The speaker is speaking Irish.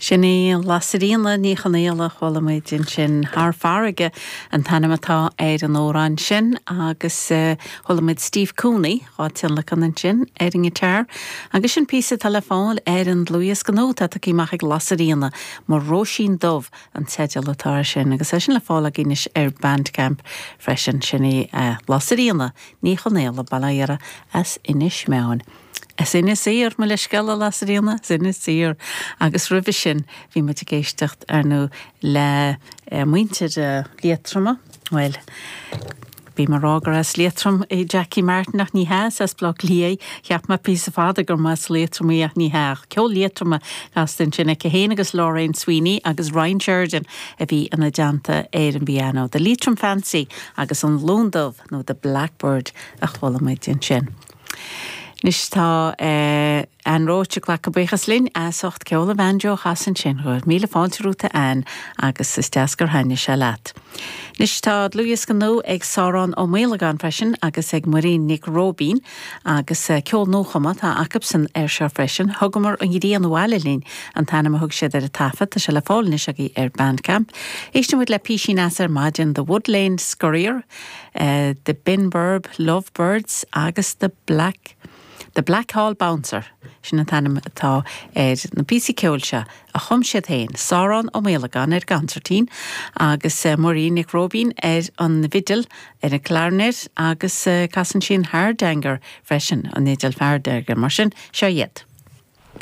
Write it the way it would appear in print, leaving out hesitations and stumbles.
Sinné lasarína ní chanéala chola méidin sin haar farige an tanimetá an órán sin agus chola méid Steve Cooney á tinla an sin éing tear agus sin písa telefón an Louis Ganóta a cíach ag lasarína mar Róisín Dubh an teidelatá sin agus sin le fála gínis Bandcamp freisin sinné lasarína ní chanéala balaíara as inis meáin. Sinna sír me le scala lasarína, sinna sír agus rubh sin bhí me géistecht nó le muinte de létrama. Well, bhí mar rágar as létram é Jackie Martin nach ní heas as blog lí cheap me pí a fada gur mas létramí ach ní heach. Ceol létrama gas den sinna Cahén agus Lorraine Sweeney agus Ryan Sheridan a bhí an agenta an piano. The Leitrim Fancy agus an Lone Dove nó the Blackbird a chola méid din sin. Nis tá an róte le go buchas linn socht ceola banjo chasan sin ruir míle fáilterúta agus is deascar haine se leat. Nis tá Louis Ganó ag Sárán ó Mélagan freisin agus ag Marín Nick Robin agus ceol nóchama tá acapsan se freisin thugamar an gidí an bhile lín an tanna thug siad a tafa tá se le fáilne a Bandcamp. Éistem le písí as maidin The Wood Lane Scurrier, The Binburb Lovebirds agus The Black Hall Bouncer sin an tanam atá na písí ceolse a chumsiad hain Sárán ó Mélagan gantartín agus Maureen Nick Robin an vidal a clarinet agus casan sin Hardanger freisin an nédal Hardanger mar sin seo iad.